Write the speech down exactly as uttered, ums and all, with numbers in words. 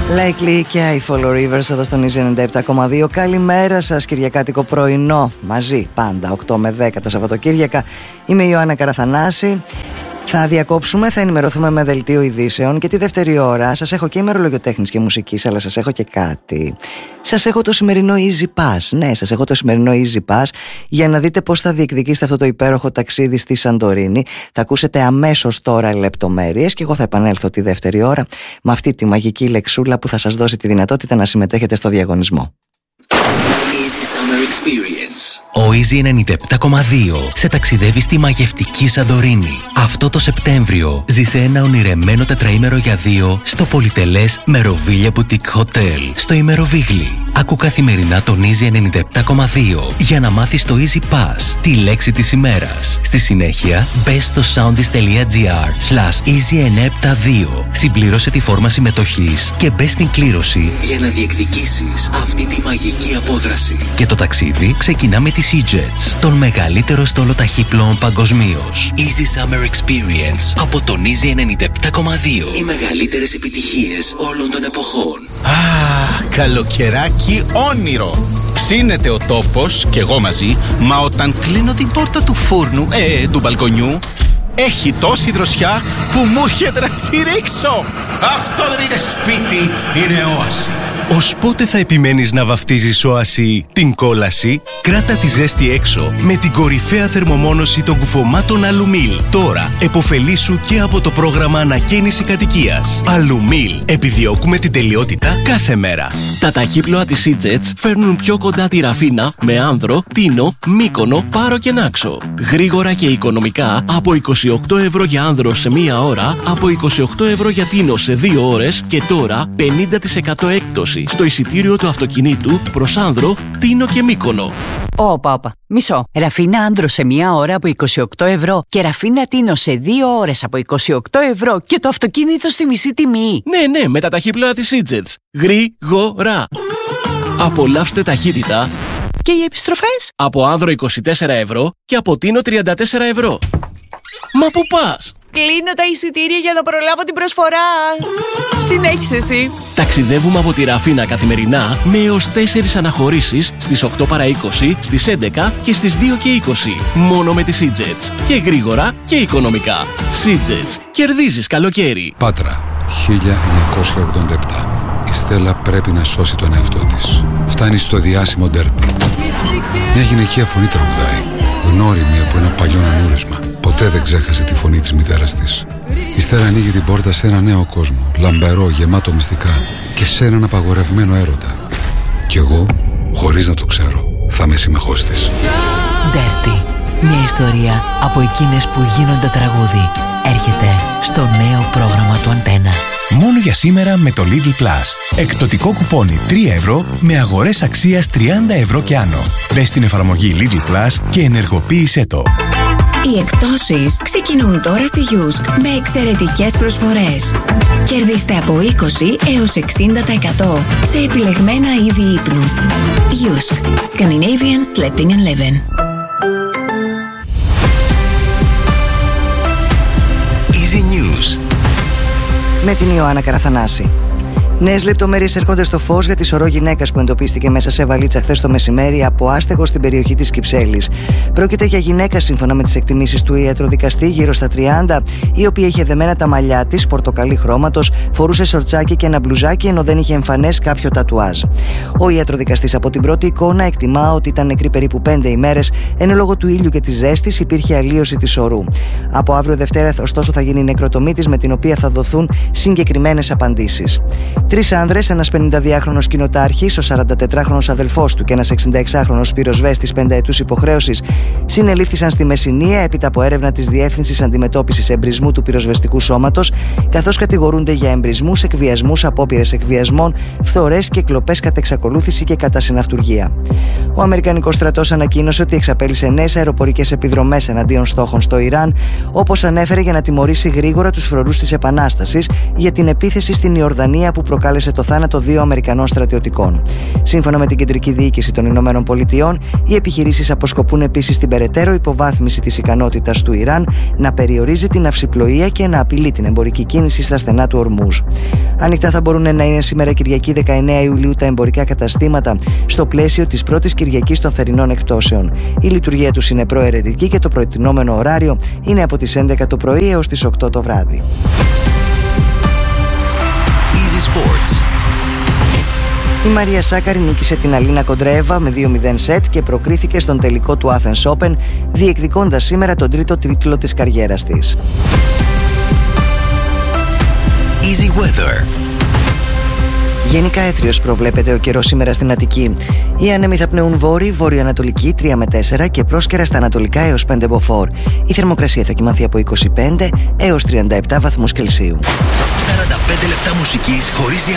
Likely και I Follow Rivers εδώ στον Easy ενενήντα επτά κόμμα δύο. Καλημέρα σας, Κυριακάτικο πρωινό. Μαζί πάντα οκτώ με δέκα τα Σαββατοκύριακα. Είμαι η Ιωάννα Καραθανάση. Θα διακόψουμε, θα ενημερωθούμε με δελτίο ειδήσεων και τη δεύτερη ώρα σας έχω και ημερολόγιο τέχνης και μουσικής, αλλά σας έχω και κάτι. Σας έχω το σημερινό Easy Pass. Ναι, σας έχω το σημερινό Easy Pass για να δείτε πώς θα διεκδικήσετε αυτό το υπέροχο ταξίδι στη Σαντορίνη. Θα ακούσετε αμέσως τώρα λεπτομέρειες και εγώ θα επανέλθω τη δεύτερη ώρα με αυτή τη μαγική λεξούλα που θα σας δώσει τη δυνατότητα να συμμετέχετε στο διαγωνισμό. Ο Easy ενενήντα επτά κόμμα δύο σε ταξιδεύει στη μαγευτική Σαντορίνη. Αυτό το Σεπτέμβριο ζήσε ένα ονειρεμένο τετραήμερο για δύο στο πολυτελές Meroviglia Boutique Hotel στο Ημεροβίγλι. Άκου καθημερινά τον Easy ενενήντα επτά κόμμα δύο για να μάθεις το Easy Pass, τη λέξη της ημέρας. Στη συνέχεια μπες στο soundis.gr slash easy ενενήντα επτά δύο. Συμπλήρωσε τη φόρμα συμμετοχής και μπες στην κλήρωση για να διεκδικήσεις αυτή τη μαγική απόδραση. Και το ταξίδι ξεκινά με τη SeaJets, τον μεγαλύτερο στόλο ταχύπλοων παγκοσμίως. Easy Summer Experience από τον Easy ενενήντα επτά κόμμα δύο. Οι μεγαλύτερες επιτυχίες όλων των εποχών. Α, καλοκαιράκι όνειρο. Ψήνεται ο τόπος και εγώ μαζί, μα όταν κλείνω την πόρτα του φούρνου, ε, του μπαλκονιού, έχει τόση δροσιά που μου έρχεται να τσιρίξω. Αυτό δεν είναι σπίτι, είναι όαση. Ως πότε θα επιμένεις να βαφτίζεις όαση την κόλαση? Κράτα τη ζέστη έξω με την κορυφαία θερμομόνωση των κουφωμάτων Αλουμίλ. Τώρα εποφελήσου και από το πρόγραμμα ανακαίνιση κατοικίας. Αλουμίλ. Επιδιώκουμε την τελειότητα κάθε μέρα. Τα ταχύπλοα της SeaJets φέρνουν πιο κοντά τη Ραφίνα με Άνδρο, Τίνο, Μύκονο, Πάρο και Νάξο. Γρήγορα και οικονομικά από είκοσι οκτώ ευρώ για Άνδρο σε μία ώρα, από είκοσι οκτώ ευρώ για Τίνο σε δύο ώρες και τώρα πενήντα τοις εκατό έκπτωση στο εισιτήριο του αυτοκινήτου προς Άνδρο, Τίνο και Μύκονο. Όπα, όπα. Μισό. Ραφίνα Άνδρο σε μία ώρα από είκοσι οκτώ ευρώ και Ραφίνα Τίνο σε δύο ώρες από είκοσι οκτώ ευρώ και το αυτοκίνητο στη μισή τιμή. Ναι, ναι, με τα ταχύπλοα της SeaJets. Γρήγορα. Απολαύστε ταχύτητα. Και οι επιστροφές? Από Άνδρο είκοσι τέσσερα ευρώ και από Τίνο τριάντα τέσσερα ευρώ. Μα πού πας? Κλείνω τα εισιτήρια για να προλάβω την προσφορά. Συνέχισε εσύ. Ταξιδεύουμε από τη Ραφίνα καθημερινά με έως τέσσερις αναχωρήσεις στις οκτώ παρά είκοσι, στις έντεκα και στις δύο και είκοσι. Μόνο με τη SeaJets. Και γρήγορα και οικονομικά. SeaJets. Κερδίζεις καλοκαίρι. Πάτρα, χίλια εννιακόσια ογδόντα επτά. Η Στέλλα πρέπει να σώσει τον εαυτό της. Φτάνει στο διάσημο Ντέρτι. Μια γυναικεία φωνή τραγουδάει. Γνώριμη από ένα παλιό ανούρισμα. Ποτέ δεν ξέχασε τη φωνή της μητέρας της. Η Στέλλα ανοίγει την πόρτα σε ένα νέο κόσμο, λαμπερό, γεμάτο μυστικά και σε έναν απαγορευμένο έρωτα. Κι εγώ, χωρίς να το ξέρω, θα είμαι σύμμαχός της. Dirty. Μια ιστορία από εκείνες που γίνονται τραγούδι. Έρχεται στο νέο πρόγραμμα του Αντένα. Μόνο για σήμερα με το Lidl Plus. Εκπτωτικό κουπόνι τρία ευρώ με αγορές αξίας τριάντα ευρώ και άνω. Μπες στην εφαρμογή Lidl Plus και ενεργοποίησέ το. Οι εκπτώσεις ξεκινούν τώρα στη Jysk με εξαιρετικές προσφορές. Κερδίστε από είκοσι έως εξήντα τοις εκατό σε επιλεγμένα είδη ύπνου. Jysk. Scandinavian Sleeping and Living. Easy News με την Ιωάννα Καραθανάση. Νέες λεπτομέρειες έρχονται στο φως για τη σωρό γυναίκας που εντοπίστηκε μέσα σε βαλίτσα χθες το μεσημέρι από άστεγο στην περιοχή της Κυψέλης. Πρόκειται για γυναίκα, σύμφωνα με τις εκτιμήσεις του ιατροδικαστή, γύρω στα τριάντα, η οποία είχε δεμένα τα μαλλιά της, πορτοκαλί χρώματος, φορούσε σορτσάκι και ένα μπλουζάκι, ενώ δεν είχε εμφανές κάποιο τατουάζ. Ο ιατροδικαστής από την πρώτη εικόνα εκτιμά ότι ήταν νεκρή περίπου πέντε ημέρες, ενώ λόγω του ήλιου και της ζέστης υπήρχε αλλίωση της σωρού. Από αύριο Δευτέρα, ωστόσο, θα γίνει η νεκροτομή της, με την οποία θα δοθούν συγκεκριμένες απαντήσεις. Τρεις άνδρες, ένας πενηνταδυάχρονος κοινοτάρχης, ο σαραντατετράχρονος αδελφός του και ένας εξηνταεξάχρονος πυροσβέστης πενταετούς υποχρέωσης συνελήφθησαν στη Μεσσηνία έπειτα από έρευνα της Διεύθυνσης Αντιμετώπισης Εμπρισμού του Πυροσβεστικού Σώματος, καθώς κατηγορούνται για εμπρισμούς, εκβιασμούς, απόπειρες εκβιασμών, φθορές και κλοπές κατ' εξακολούθηση και κατά συναυτουργία. Ο Αμερικανικός στρατός ανακοίνωσε ότι εξαπέλυσε νέες αεροπορικές επιδρομές εναντίον στόχων στο Ιράν, όπως ανέφερε, για να τιμωρήσει γρήγορα τους φρουρούς της Επανάστασης για την επίθεση στην Ιορδανία που προκάλεσε το θάνατο δύο Αμερικανών στρατιωτικών. Σύμφωνα με την Κεντρική Διοίκηση των Ηνωμένων Πολιτειών, οι επιχειρήσεις αποσκοπούν επίσης την περαιτέρω υποβάθμιση της ικανότητας του Ιράν να περιορίζει την ναυσιπλοεία και να απειλεί την εμπορική κίνηση στα στενά του Ορμούζ. Ανοιχτά θα μπορούν να είναι σήμερα Κυριακή δεκαεννέα Ιουλίου τα εμπορικά καταστήματα στο πλαίσιο της πρώτης Κυριακής των θερινών εκπτώσεων. Η λειτουργία τους είναι προαιρετική και το προτινόμενο ωράριο είναι από τις έντεκα το πρωί έως τις οκτώ το βράδυ. Easy Sports. Η Μαρία Σάκαρη νίκησε την Αλίνα Κοντρέβα με δύο μηδέν σετ και προκρίθηκε στον τελικό του Athens Open, διεκδικώντας σήμερα τον τρίτο τίτλο της καριέρας της. Easy Weather. Γενικά έθριος προβλέπεται ο καιρός σήμερα στην Αττική. Οι άνεμοι θα πνέουν βόρειοι, βορειοανατολική τρία με τέσσερα και πρόσκαιρα στα ανατολικά έως πέντε μποφόρ. Η θερμοκρασία θα κοιμανθεί από είκοσι πέντε έως τριάντα επτά βαθμούς Κελσίου. σαράντα πέντε λεπτά μουσικής χωρίς